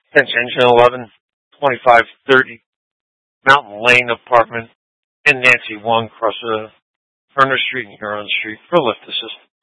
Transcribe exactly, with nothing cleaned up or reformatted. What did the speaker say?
Attention Engine eleven, twenty-five thirty, Mountain Lane Apartment, in Nancy one, across uh, Turner Street and Huron Street for lift assist.